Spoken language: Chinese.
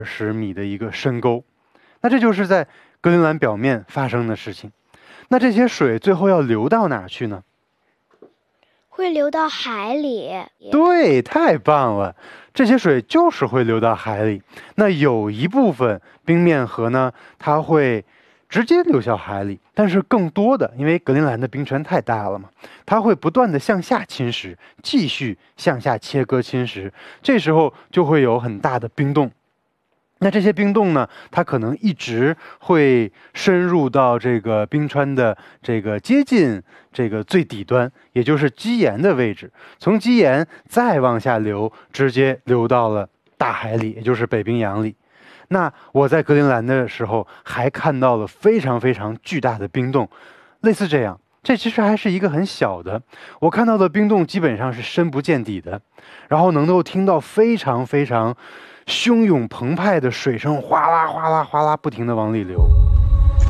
10米的一个深沟。那这就是在格陵兰表面发生的事情。那这些水最后要流到哪儿去呢？ 会流到海里。 对，太棒了！这些水就是会流到海里。那有一部分冰面河呢，它会直接流向海里，但是更多的，因为格陵兰的冰川太大了嘛，它会不断的向下侵蚀，继续向下切割侵蚀，这时候就会有很大的冰冻。那这些冰冻呢，它可能一直会深入到这个冰川的这个接近这个最底端，也就是基岩的位置，从基岩再往下流，直接流到了大海里，也就是北冰洋里。那我在格陵兰的时候，还看到了非常非常巨大的冰洞，类似这样。这其实还是一个很小的，我看到的冰洞基本上是深不见底的，然后能够听到非常非常汹涌澎湃的水声，哗啦哗啦哗啦不停地往里流。